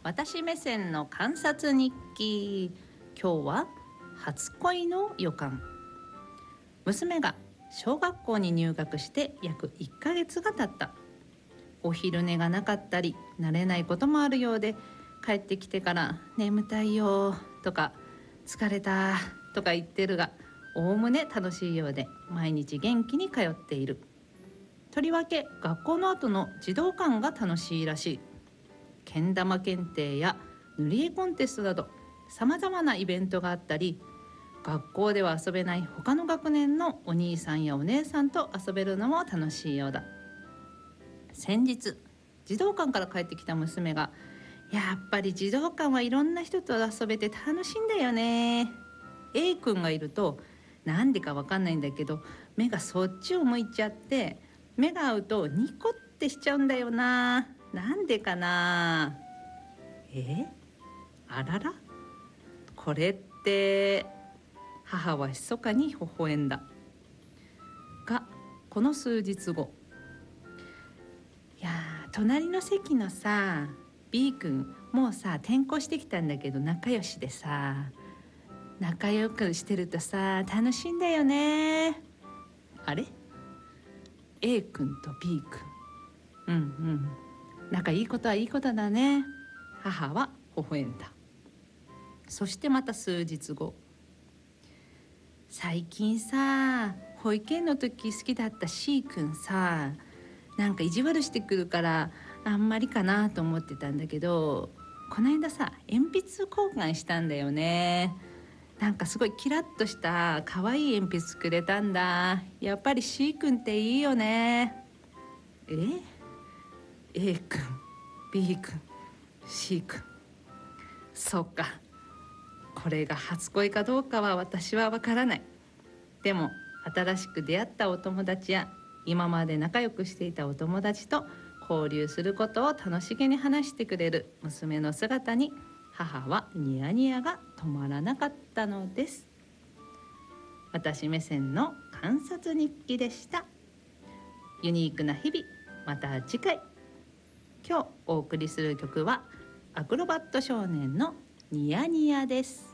私目線の観察日記。今日は初恋の予感。娘が小学校に入学して約1ヶ月が経った。お昼寝がなかったり慣れないこともあるようで、帰ってきてから眠たいよとか疲れたとか言ってるが、おおむね楽しいようで毎日元気に通っている。とりわけ学校の後の児童館が楽しいらしい。けん玉検定や塗り絵コンテストなどさまざまなイベントがあったり、学校では遊べない他の学年のお兄さんやお姉さんと遊べるのも楽しいようだ。先日児童館から帰ってきた娘が、やっぱり児童館はいろんな人と遊べて楽しいんだよね。 A 君がいるとなんでかわかんないんだけど、目がそっちを向いちゃって、目が合うとニコってしちゃうんだよな。なんでかな。あらら、これって。母は密かに微笑んだが、この数日後、いや隣の席のさ B 君もうさ転校してきたんだけど、仲良しでさ、仲良くしてるとさ楽しいんだよね。あれ A 君と B 君、仲いいことはいいことだね。母は微笑んだ。そしてまた数日後、最近さ保育園の時好きだった C 君さ、なんか意地悪してくるからあんまりかなと思ってたんだけど、この間さ鉛筆交換したんだよね。なんかすごいキラッとした可愛い鉛筆くれたんだ。やっぱり C 君っていいよね。A 君 B 君 C 君、そうか、これが初恋かどうかは私はわからない。でも新しく出会ったお友達や今まで仲良くしていたお友達と交流することを楽しげに話してくれる娘の姿に、母はニヤニヤが止まらなかったのです。私目線の観察日記でした。ユニークな日々、また次回。今日お送りする曲はアクロバット少年のニヤニヤです。